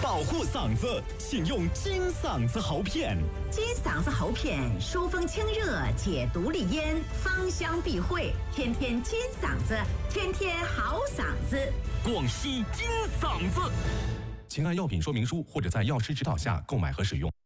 保护嗓子，请用金嗓子喉片。 金嗓子喉片疏风清热，解毒利咽，芳香避秽，天天金嗓子，天天好嗓子。 广西金嗓子，请按药品说明书或者在药师指导下购买和使用。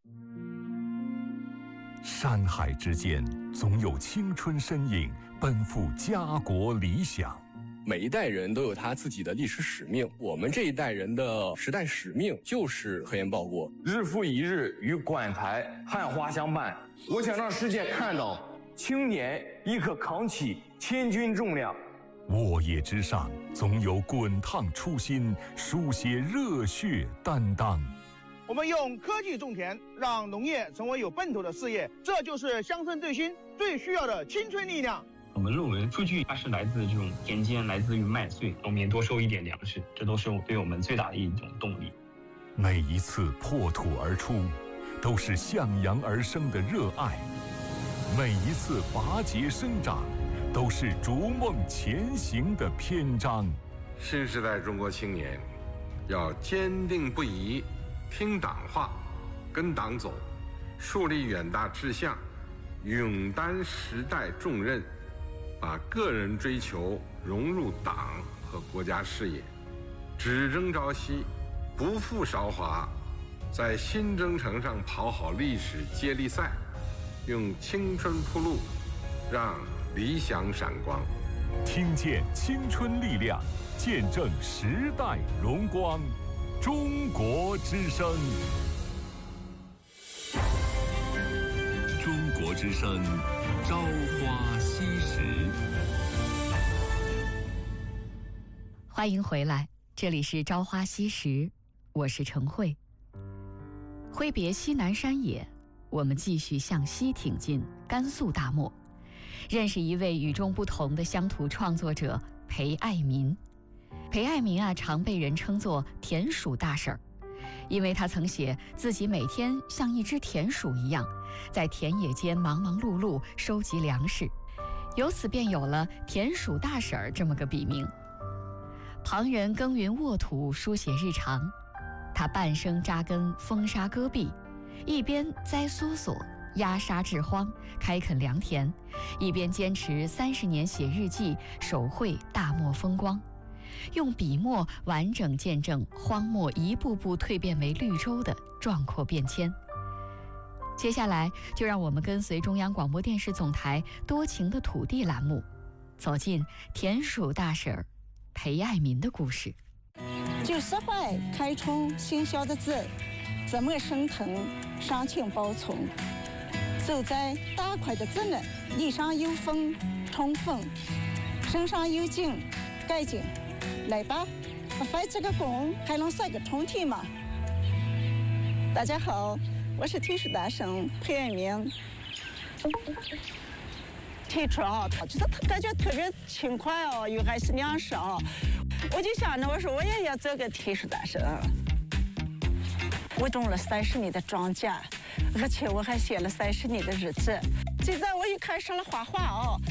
山海之间，总有青春身影奔赴家国理想。 每一代人都有他自己的历史使命，我们这一代人的时代使命就是科研报国， 日复一日与馆台汉花相伴。我想让世界看到青年亦可扛起千钧重量。 沃野之上，总有滚烫初心，书写热血担当。 我们用科技种田，让农业成为有奔头的事业，这就是乡村振兴最需要的青春力量。 我们认为数据它是来自这种田间，来自于麦穗，农民多收一点粮食，这都是对我们最大的一种动力。 每一次破土而出，都是向阳而生的热爱；每一次拔节生长，都是逐梦前行的篇章。 新时代中国青年要坚定不移，听党话，跟党走，树立远大志向，勇担时代重任，把个人追求融入党和国家事业，只争朝夕，不负韶华，在新征程上跑好历史接力赛，用青春铺路，让理想闪光。 听见青春力量，见证时代荣光。中国之声， 中国之声，朝花夕拾。 欢迎回来，这里是朝花夕拾，我是程慧。挥别西南山野，我们继续向西挺进甘肃大漠，认识一位与众不同的乡土创作者裴爱民。裴爱民常被人称作田鼠大婶儿，因为他曾写自己每天像一只田鼠一样，在田野间忙忙碌碌收集粮食，由此便有了田鼠大婶儿这么个笔名。旁人耕耘沃土，书写日常，他半生扎根风沙戈壁，一边栽梭索、压沙治荒、开垦良田，一边坚持30年写日记，手绘大漠风光，用笔墨完整见证荒漠一步步蜕变为绿洲的壮阔变迁。接下来就让我们跟随中央广播电视总台多情的土地栏目，走进田鼠大婶儿裴爱民的故事。 就是怀开春新晓的子，怎么升腾上青报春。走在大块的子呢，地上有风冲锋，身上有景盖景。来吧，发这个工还能算个充体吗？大家好，我是田鼠大婶裴爱民。提出就是感觉特别轻快又还是粮食我就想着我说我也要做个田鼠大婶。我种了30年的庄稼，而且我还写了30年的日子。现在我又开始了画画